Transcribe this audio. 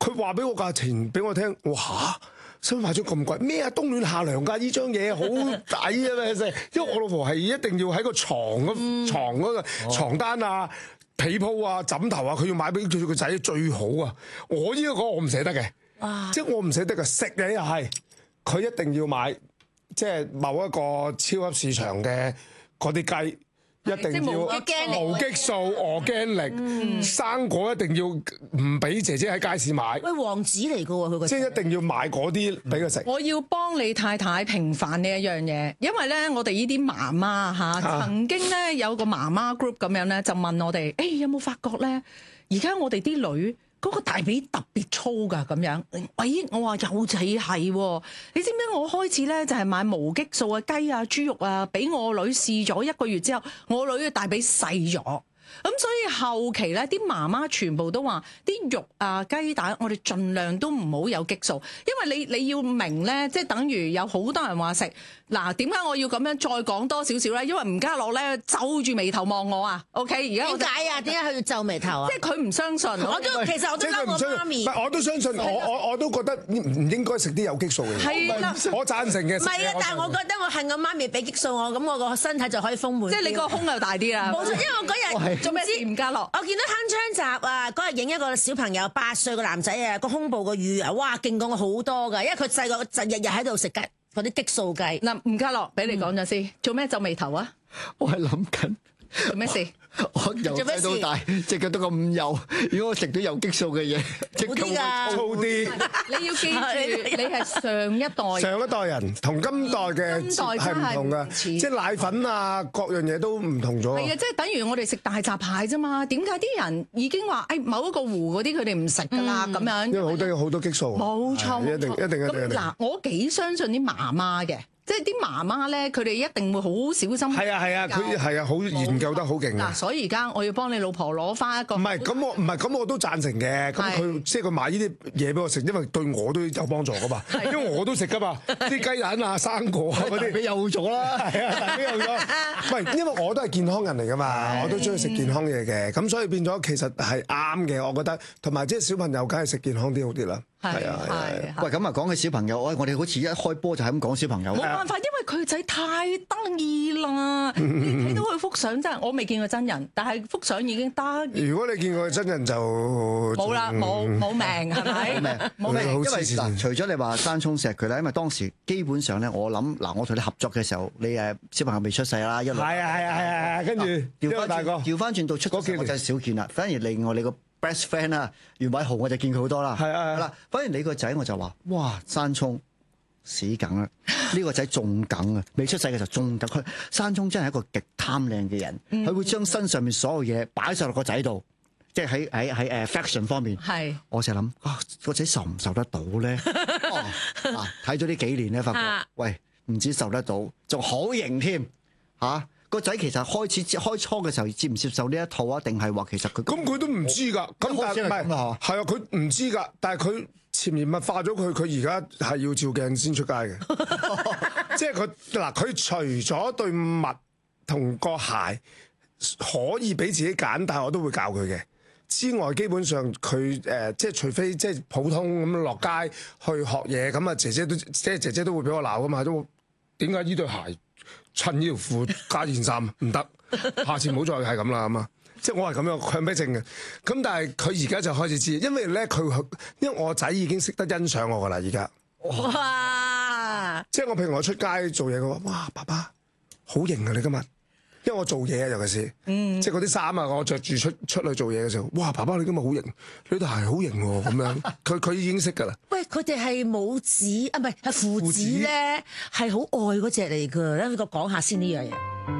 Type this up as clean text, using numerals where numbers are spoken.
佢話俾我價錢俾我聽，我嚇。使乜買咗咁貴咩啊？冬暖夏涼㗎，呢張嘢好抵啊！咩先？因為我老婆係一定要喺個床嗰個床單啊、被鋪啊、枕頭啊，佢要買俾佢個仔最好啊！我呢個我唔捨得嘅，即係我唔捨得嘅。食嘢又係，佢一定要買，即係某一個超級市場嘅嗰啲雞。一定要無激素、organic，生果一定要唔俾姐姐喺街市買。 喂，王子嚟㗎喎，佢個即係一定要買嗰啲俾佢食。 我要幫你太太平反呢一樣嘢，因為咧我哋呢啲媽媽嚇曾經咧有個媽媽 group 咁樣咧，就問我哋：有冇發覺咧？而家我哋啲女嗰個大髀特別粗㗎咁樣。喂，我話有仔係喎，你知唔知我開始咧就係買無激素嘅雞啊、豬肉啊，俾我女試咗1個月之後，我女嘅大髀細咗。咁所以後期咧，啲媽媽全部都話啲肉啊、雞蛋，我哋盡量都唔好有激素，因為你要明咧，即係等於有好多人話食嗱，點解我要咁樣再講多少少咧？因為吳家樂咧皺住眉頭望我啊。OK， 而家點解啊？點解佢要皺眉頭啊？ 即係佢唔相信。 其實我都嬲我媽咪。 我都相信，我都覺得唔應該食啲有激素嘅嘢。 係啦， 我贊成嘅。 唔係啊，但係我覺得我恨我媽咪俾激素我，咁我個身體就可以豐滿。 即係你個胸又大啲啦。 冇錯，因為我嗰日做咩事吳家樂？ 我見到鏗鏘集啊，嗰日影一個小朋友8歲個男仔啊，個胸部個乳啊，哇，勁過我好多㗎，因為佢細個就日日喺度食雞嗰啲激素雞。 嗱，吳家樂俾你講咗先，做咩皺眉頭啊？ 我係諗緊做咩事？ 我由細到大隻腳都咁幼，如果我食到有激素嘅嘢，隻腳會粗啲。 你要記住，你係上一代人，同今代嘅係唔同㗎，即係奶粉啊，各樣嘢都唔同咗。 係啊，即係等於我哋食大閘蟹啫嘛。點解啲人已經話某一個湖嗰啲佢哋唔食㗎啦咁樣？ 因為好多激素。 冇錯， 一定。咁嗱，我幾相信啲媽媽嘅。即係啲媽媽咧，佢哋一定會好小心。 係啊，佢係啊，好研究得好勁啊！ 嗱，所以而家我要幫你老婆攞翻一個。 唔係咁我都贊成嘅。咁佢即係佢買呢啲嘢俾我食，因為對我都有幫助噶嘛。因為我都食噶嘛，啲雞蛋啊、生果啊嗰啲俾幼咗啦。 係啊，大髀幼咗。唔係，因為我都係健康人嚟噶嘛，我都中意食健康嘢嘅。咁所以變咗其實係啱嘅，我覺得。同埋即係小朋友，梗係食健康啲好啲啦。係啊。 喂，咁啊講起小朋友，我哋好似一開波就係咁講小朋友。 冇辦法，因為佢個仔太得意啦！你睇到佢幅相真係，我未見過真人，但係幅相已經得。 如果你見過佢真人就冇啦，冇命係咪？冇命。 因為嗱，除咗你話山聰錫佢啦，因為當時基本上咧，我諗嗱，我同你合作嘅時候，你小朋友未出世啦，一路係啊，跟住調翻轉到出嗰時我就少見啦，反而另外你個 best friend 啊，袁偉豪我就見佢好多啦。 係啊。 嗱，反而你個仔我就話，哇，山聰屎梗啦！呢個仔仲梗啊，未出世嘅時候仲梗。佢山聰真係一個極貪靚嘅人，佢會將身上面所有嘢擺晒落個仔度，即係喺fashion 方面。 係， 我成日諗啊，個仔受唔受得到咧？睇咗呢幾年咧，發覺喂，唔止受得到，仲好型添嚇。個仔其實開初嘅時候接唔接受呢一套啊？定係話其實佢咁佢都唔知㗎。咁但係唔係係啊？佢唔知㗎，但係佢潛移默化咗佢而家係要照鏡先出街嘅。即係佢除咗對襪同個鞋可以俾自己揀，但係我都會教佢嘅。之外，基本上佢即係除非即係普通咁落街去學嘢，咁啊姐姐都會俾我鬧㗎嘛。都點解呢對鞋襯呢條褲加件衫唔得？下次唔好再係咁啦咁啊！即係我係咁樣強迫症嘅。咁但係佢而家就開始知，因為咧因為我仔已經識得欣賞我噶啦，而家。 哇！ 即係我譬如我出街做嘢，佢話：哇，爸爸好型啊！你今日，因為我做嘢啊，尤其是，即係嗰啲衫啊，我着住出去做嘢嘅時候，哇，爸爸你今日好型，呢對鞋好型喎，咁樣，佢已經識噶啦。 喂，佢哋係母子啊，唔係父子咧，係好愛嗰隻嚟㗎。等我講下先呢樣嘢。